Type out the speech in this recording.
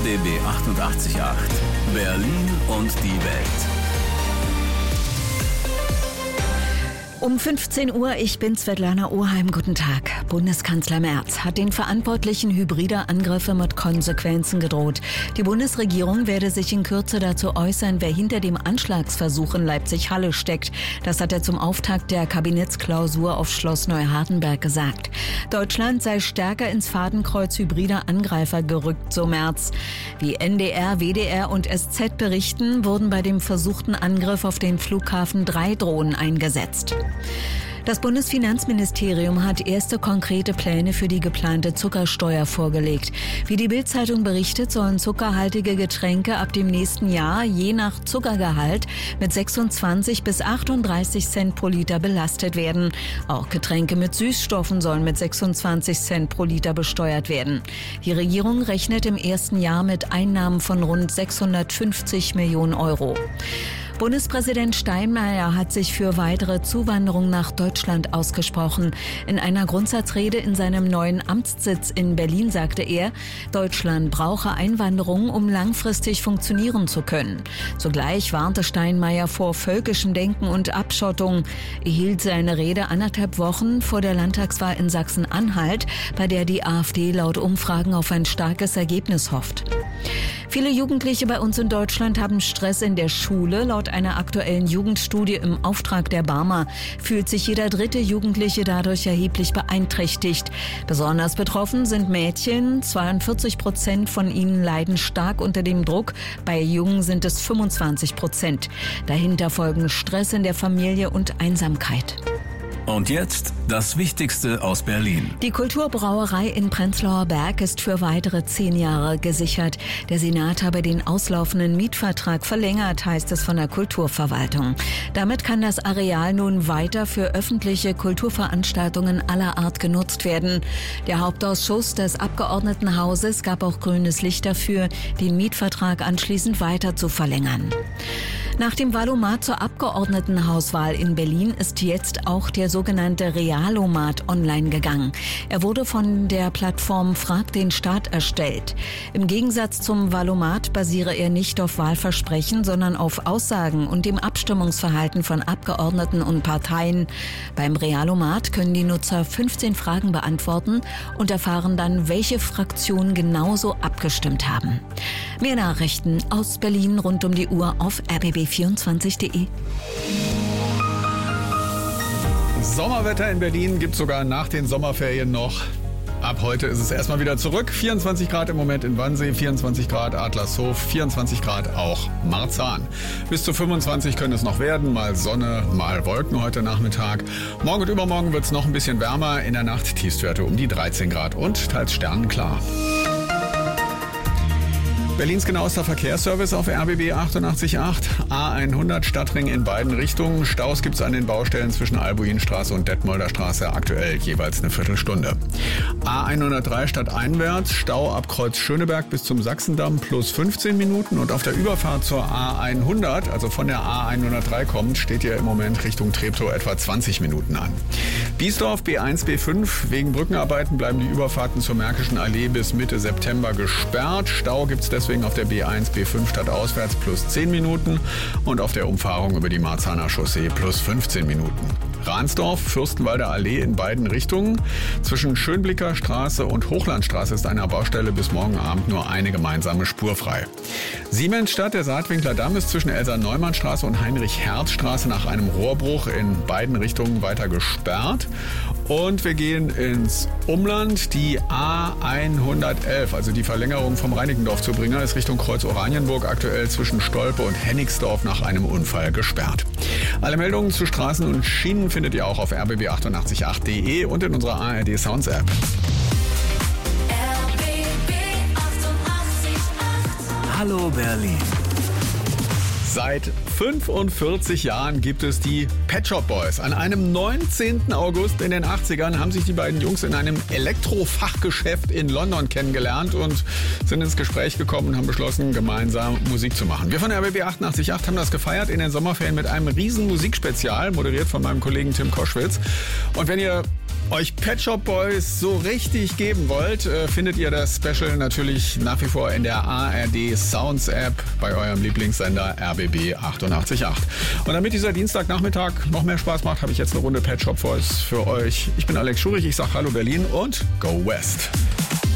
RBB 88.8 Berlin und die Welt. Um 15 Uhr, ich bin Svetlana Oheim. Guten Tag. Bundeskanzler Merz hat den Verantwortlichen hybrider Angriffe mit Konsequenzen gedroht. Die Bundesregierung werde sich in Kürze dazu äußern, wer hinter dem Anschlagsversuch in Leipzig-Halle steckt. Das hat er zum Auftakt der Kabinettsklausur auf Schloss Neuhardenberg gesagt. Deutschland sei stärker ins Fadenkreuz hybrider Angreifer gerückt, so Merz. Wie NDR, WDR und SZ berichten, wurden bei dem versuchten Angriff auf den Flughafen 3 Drohnen eingesetzt. Das Bundesfinanzministerium hat erste konkrete Pläne für die geplante Zuckersteuer vorgelegt. Wie die Bild-Zeitung berichtet, sollen zuckerhaltige Getränke ab dem nächsten Jahr je nach Zuckergehalt mit 26 bis 38 Cent pro Liter belastet werden. Auch Getränke mit Süßstoffen sollen mit 26 Cent pro Liter besteuert werden. Die Regierung rechnet im ersten Jahr mit Einnahmen von rund 650 Millionen Euro. Bundespräsident Steinmeier hat sich für weitere Zuwanderung nach Deutschland ausgesprochen. In einer Grundsatzrede in seinem neuen Amtssitz in Berlin sagte er, Deutschland brauche Einwanderung, um langfristig funktionieren zu können. Zugleich warnte Steinmeier vor völkischem Denken und Abschottung. Er hielt seine Rede 1,5 Wochen vor der Landtagswahl in Sachsen-Anhalt, bei der die AfD laut Umfragen auf ein starkes Ergebnis hofft. Viele Jugendliche bei uns in Deutschland haben Stress in der Schule. Laut einer aktuellen Jugendstudie im Auftrag der Barmer fühlt sich jeder dritte Jugendliche dadurch erheblich beeinträchtigt. Besonders betroffen sind Mädchen. 42% von ihnen leiden stark unter dem Druck. Bei Jungen sind es 25%. Dahinter folgen Stress in der Familie und Einsamkeit. Und jetzt das Wichtigste aus Berlin. Die Kulturbrauerei in Prenzlauer Berg ist für weitere 10 Jahre gesichert. Der Senat habe den auslaufenden Mietvertrag verlängert, heißt es von der Kulturverwaltung. Damit kann das Areal nun weiter für öffentliche Kulturveranstaltungen aller Art genutzt werden. Der Hauptausschuss des Abgeordnetenhauses gab auch grünes Licht dafür, den Mietvertrag anschließend weiter zu verlängern. Nach dem Wahlomat zur Abgeordnetenhauswahl in Berlin ist jetzt auch der sogenannte Realomat online gegangen. Er wurde von der Plattform Frag den Staat erstellt. Im Gegensatz zum Wahlomat basiere er nicht auf Wahlversprechen, sondern auf Aussagen und dem Abstimmungsverhalten von Abgeordneten und Parteien. Beim Realomat können die Nutzer 15 Fragen beantworten und erfahren dann, welche Fraktionen genauso abgestimmt haben. Mehr Nachrichten aus Berlin rund um die Uhr auf rbb24.de. Sommerwetter in Berlin gibt es sogar nach den Sommerferien noch. Ab heute ist es erstmal wieder zurück. 24 Grad im Moment in Wannsee, 24 Grad Adlershof, 24 Grad auch Marzahn. Bis zu 25 können es noch werden, mal Sonne, mal Wolken heute Nachmittag. Morgen und übermorgen wird es noch ein bisschen wärmer, in der Nacht Tiefstwerte um die 13 Grad und teils sternenklar. Berlins genauester Verkehrsservice auf RBB 88.8. A100 Stadtring in beiden Richtungen. Staus gibt es an den Baustellen zwischen Albuinstraße und Detmolder Straße aktuell jeweils eine Viertelstunde. A103 stadteinwärts, Stau ab Kreuz Schöneberg bis zum Sachsendamm plus 15 Minuten. Und auf der Überfahrt zur A100, also von der A103 kommt, steht hier im Moment Richtung Treptow etwa 20 Minuten an. Biesdorf B1, B5. Wegen Brückenarbeiten bleiben die Überfahrten zur Märkischen Allee bis Mitte September gesperrt. Stau gibt es deswegen auf der B1, B5 stadtauswärts plus 10 Minuten und auf der Umfahrung über die Marzahner Chaussee plus 15 Minuten. Ransdorf, Fürstenwalder Allee in beiden Richtungen. Zwischen Schönblicker Straße und Hochlandstraße ist einer Baustelle bis morgen Abend nur eine gemeinsame Spur frei. Siemensstadt, der Saatwinkler Damm, ist zwischen Elsa-Neumann-Straße und Heinrich-Herz-Straße nach einem Rohrbruch in beiden Richtungen weiter gesperrt. Und wir gehen ins Umland. Die A111, also die Verlängerung vom Reinickendorf zu Bringer, ist Richtung Kreuz Oranienburg aktuell zwischen Stolpe und Hennigsdorf nach einem Unfall gesperrt. Alle Meldungen zu Straßen und Schienen findet ihr auch auf rbb888.de und in unserer ARD Sounds App. Hallo Berlin. Seit 45 Jahren gibt es die Pet Shop Boys. An einem 19. August in den 80ern haben sich die beiden Jungs in einem Elektrofachgeschäft in London kennengelernt und sind ins Gespräch gekommen und haben beschlossen, gemeinsam Musik zu machen. Wir von RBB 88.8 haben das gefeiert in den Sommerferien mit einem riesen Musikspezial, moderiert von meinem Kollegen Tim Koschwitz. Und wenn ihr euch Pet Shop Boys so richtig geben wollt, findet ihr das Special natürlich nach wie vor in der ARD Sounds App bei eurem Lieblingssender RBB 88.8. Und damit dieser Dienstagnachmittag noch mehr Spaß macht, habe ich jetzt eine Runde Pet Shop Boys für euch. Ich bin Alex Schurich, ich sage Hallo Berlin und Go West.